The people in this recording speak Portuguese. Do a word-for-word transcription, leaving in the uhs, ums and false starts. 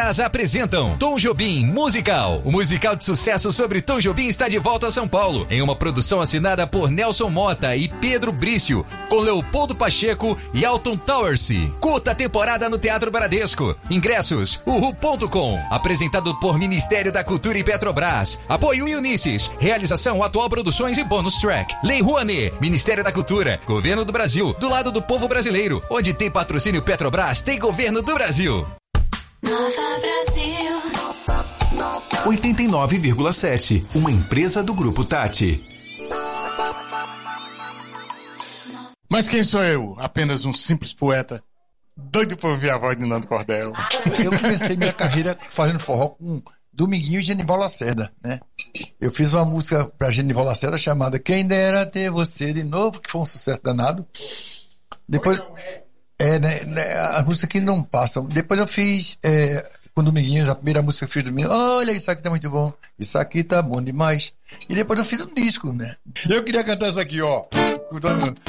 Petrobras apresentam Tom Jobim Musical. O musical de sucesso sobre Tom Jobim está de volta a São Paulo, em uma produção assinada por Nelson Mota e Pedro Brício, com Leopoldo Pacheco e Alton Towersey. Curta temporada no Teatro Bradesco. Ingressos, uhu ponto com. Apresentado por Ministério da Cultura e Petrobras. Apoio Unisys. Realização Atual Produções e Bônus Track. Lei Rouanet. Ministério da Cultura. Governo do Brasil. Do lado do povo brasileiro. Onde tem patrocínio Petrobras, tem Governo do Brasil. Nova Brasil. oitenta e nove vírgula sete. Uma empresa do Grupo Tati. Mas quem sou eu? Apenas um simples poeta, doido por ouvir a voz de Nando Cordel. Eu comecei minha carreira fazendo forró com Dominguinho e Genival Lacerda, né? Eu fiz uma música pra Genival Lacerda chamada Quem Dera Ter Você de Novo, que foi um sucesso danado. Depois... É, né, né, as músicas que não passam. Depois eu fiz é, com o Dominguinho, a primeira música que eu fiz do Dominguinho. Olha, isso aqui tá muito bom. Isso aqui tá bom demais. E depois eu fiz um disco, né? Eu queria cantar isso aqui, ó.